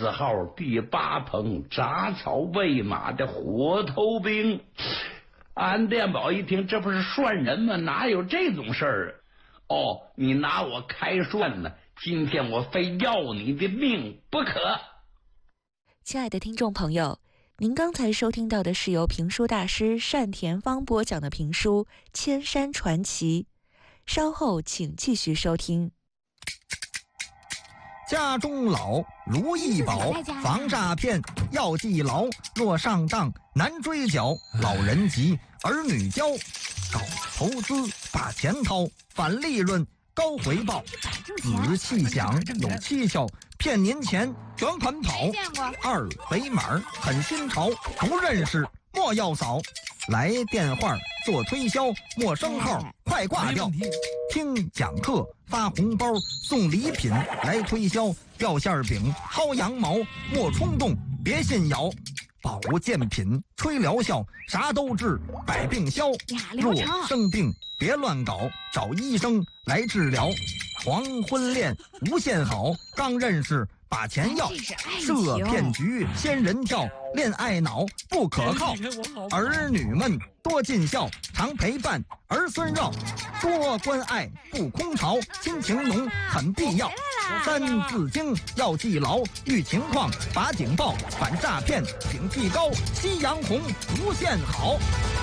字号第8棚铡草喂马的火头兵。安殿宝一听，这不是涮人吗？哪有这种事儿？哦，你拿我开涮呢？今天我非要你的命不可！ 亲爱的听众朋友，您刚才收听到的是由评书大师单田芳播讲的评书《千山传奇》，稍后请继续收听。 家中老，如意宝，防诈骗要记牢。若上当难追缴，老人急，儿女教。搞投资把钱掏，返利润高回报。仔细想有蹊跷，骗您钱卷款跑。二维码很新潮，不认识莫要扫。来电话做推销，陌生号快挂掉。听讲课发红包送礼品，来推销掉馅饼薅羊毛，莫冲动别信谣。保健品吹疗效，啥都治百病消。若生病别乱搞，找医生来治疗。黄昏恋无限好，刚认识把钱要。设骗局仙人跳，恋爱脑不可靠。儿女们多尽孝，常陪伴儿孙绕。多关爱不空巢，亲情浓很必要。3字经要记牢，遇情况把警报，反诈骗警惕高。夕阳红无限好。